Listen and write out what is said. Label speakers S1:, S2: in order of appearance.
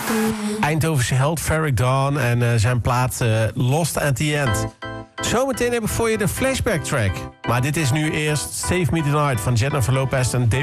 S1: Eindhovense held Ferric Dawn en zijn plaat Lost at the End. Zometeen heb ik voor je de flashback track. Maar dit is nu eerst Save Me Tonight van Jennifer Lopez en